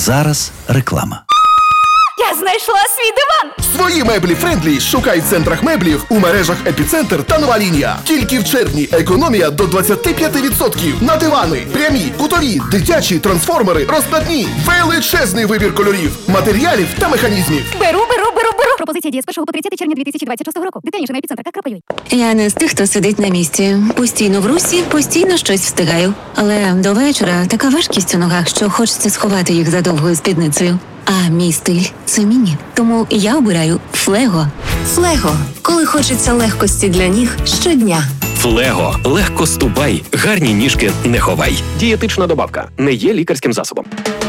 зараз реклама. Я знайшла свій диван! Свої меблі Френдлі шукай в центрах меблів у мережах Епіцентр та Нова Лінія. Тільки в червні економія до 25% на дивани, прямі, кутові, дитячі, трансформери, розкладні. Величезний вибір кольорів, матеріалів та механізмів. Беру. Пропозиція діє з 1 по 30 червня 2026 року. Детальніше на епіцентр.ua. Я не з тих, хто сидить на місці. Постійно в русі, постійно щось встигаю. Але до вечора така важкість у ногах, що хочеться сховати їх за довгою спідницею. А мій стиль – це міні. Тому я обираю Флего. Флего. Коли хочеться легкості для ніг щодня. Флего. Легко ступай, гарні ніжки не ховай. Дієтична добавка. Не є лікарським засобом.